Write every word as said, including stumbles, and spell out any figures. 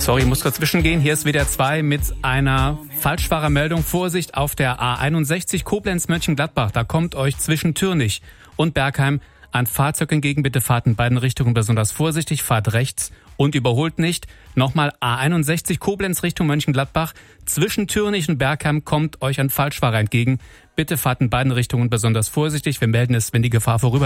Sorry, ich muss kurz zwischengehen. Hier ist W D R zwei mit einer Falschfahrermeldung. Vorsicht auf der A einundsechzig Koblenz-Mönchengladbach. Da kommt euch zwischen Türnich und Bergheim ein Fahrzeug entgegen. Bitte fahrt in beiden Richtungen besonders vorsichtig. Fahrt rechts und überholt nicht. Nochmal A einundsechzig Koblenz Richtung Mönchengladbach. Zwischen Türnich und Bergheim kommt euch ein Falschfahrer entgegen. Bitte fahrt in beiden Richtungen besonders vorsichtig. Wir melden es, wenn die Gefahr vorüber